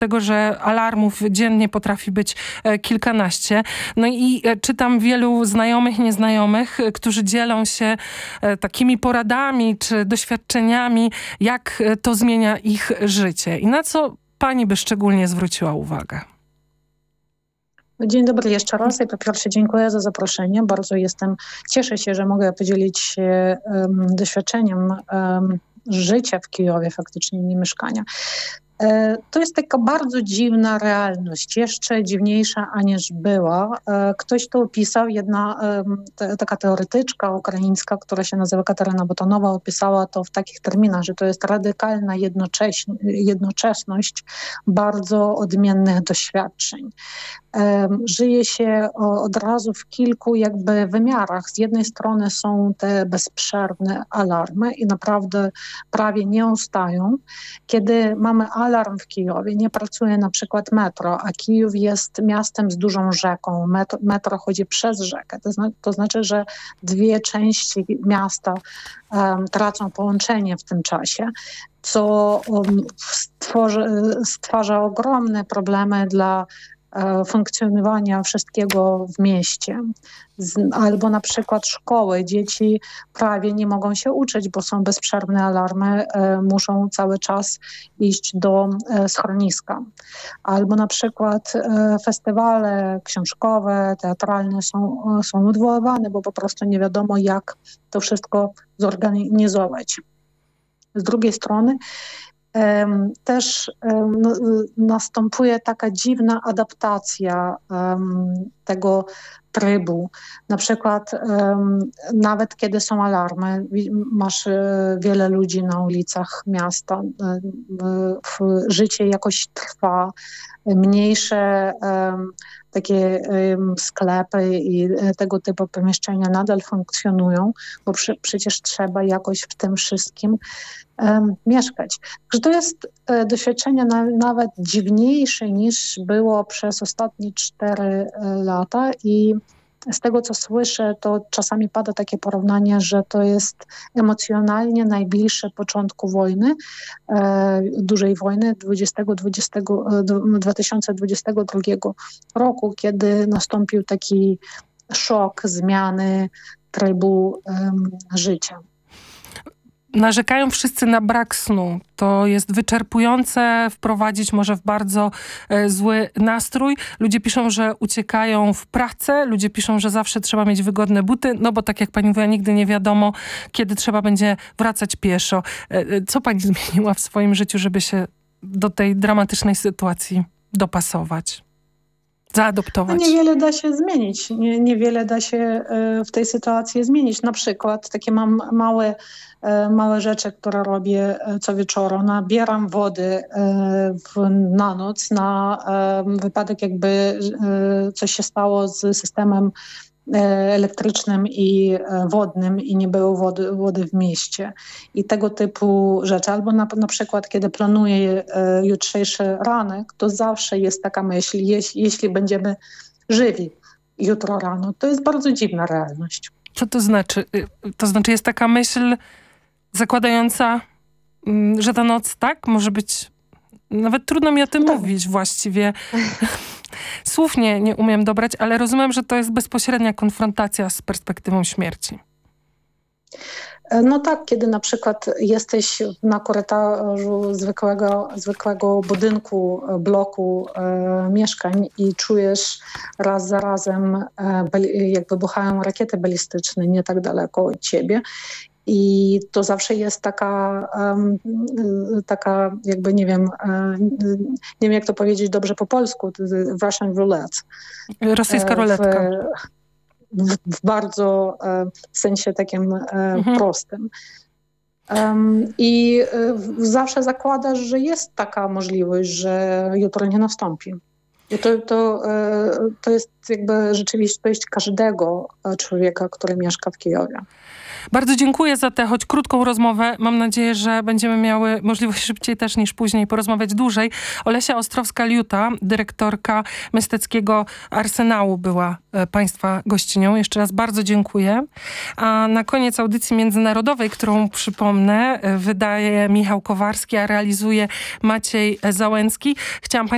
tego, że alarmów dziennie potrafi być kilkanaście. No i czytam wielu znajomych i nieznajomych, którzy dzielą się takimi poradami czy doświadczeniami, jak to zmienia ich życie. I na co pani by szczególnie zwróciła uwagę? Dzień dobry jeszcze raz i po pierwsze dziękuję za zaproszenie. Bardzo cieszę się, że mogę podzielić się doświadczeniem życia w Kijowie, faktycznie nie mieszkania. To jest taka bardzo dziwna realność, jeszcze dziwniejsza aniż była. Ktoś to opisał, taka teoretyczka ukraińska, która się nazywa Katarzyna Botonowa, opisała to w takich terminach, że to jest radykalna jednoczesność bardzo odmiennych doświadczeń. Żyje się od razu w kilku jakby wymiarach. Z jednej strony są te bezprzerwne alarmy i naprawdę prawie nie ustają. Kiedy mamy alarm w Kijowie, nie pracuje na przykład metro, a Kijów jest miastem z dużą rzeką. Metro chodzi przez rzekę. To znaczy, że dwie części miasta tracą połączenie w tym czasie, co stwarza ogromne problemy dla funkcjonowania wszystkiego w mieście. Albo na przykład szkoły. Dzieci prawie nie mogą się uczyć, bo są bezprzerwne alarmy, muszą cały czas iść do schroniska. Albo na przykład festiwale książkowe, teatralne są odwoływane, bo po prostu nie wiadomo, jak to wszystko zorganizować. Z drugiej strony też następuje taka dziwna adaptacja tego trybu. Na przykład nawet kiedy są alarmy, masz wiele ludzi na ulicach miasta, życie jakoś trwa, mniejsze takie sklepy i tego typu pomieszczenia nadal funkcjonują, bo przecież trzeba jakoś w tym wszystkim mieszkać. Także to jest doświadczenie nawet dziwniejsze niż było przez ostatnie 4 lata i z tego, co słyszę, to czasami pada takie porównanie, że to jest emocjonalnie najbliższe początku wojny, dużej wojny 2022 roku, kiedy nastąpił taki szok zmiany trybu życia. Narzekają wszyscy na brak snu. To jest wyczerpujące, wprowadzić może w bardzo zły nastrój. Ludzie piszą, że uciekają w pracę, ludzie piszą, że zawsze trzeba mieć wygodne buty, no bo tak jak pani mówiła, nigdy nie wiadomo, kiedy trzeba będzie wracać pieszo. Co pani zmieniła w swoim życiu, żeby się do tej dramatycznej sytuacji dopasować? Zaadoptować? No niewiele da się zmienić. Niewiele da się w tej sytuacji zmienić. Na przykład takie mam małe rzeczy, które robię co wieczoru. Nabieram wody na noc na wypadek, jakby coś się stało z systemem elektrycznym i wodnym i nie było wody w mieście. I tego typu rzeczy. Albo na przykład, kiedy planuję jutrzejszy ranek, to zawsze jest taka myśl, jeśli będziemy żywi jutro rano. To jest bardzo dziwna realność. Co to znaczy? To znaczy jest taka myśl zakładająca, że ta noc tak może być... Nawet trudno mi o tym mówić właściwie. Słów nie umiem dobrać, ale rozumiem, że to jest bezpośrednia konfrontacja z perspektywą śmierci. No tak, kiedy na przykład jesteś na korytarzu zwykłego budynku, bloku mieszkań i czujesz raz za razem, jak wybuchają rakiety balistyczne nie tak daleko od ciebie. I to zawsze jest taka jakby nie wiem jak to powiedzieć dobrze po polsku, Russian roulette. Rosyjska ruletka. W bardzo sensie takim prostym. I zawsze zakładasz, że jest taka możliwość, że jutro nie nastąpi. I to jest jakby rzeczywistość każdego człowieka, który mieszka w Kijowie. Bardzo dziękuję za tę choć krótką rozmowę. Mam nadzieję, że będziemy miały możliwość szybciej też niż później porozmawiać dłużej. Olesia Ostrowska-Liuta, dyrektorka Mesteckiego Arsenału, była państwa gościnią. Jeszcze raz bardzo dziękuję. A na koniec audycji międzynarodowej, którą przypomnę, wydaje Michał Kowarski, a realizuje Maciej Załęcki. Chciałam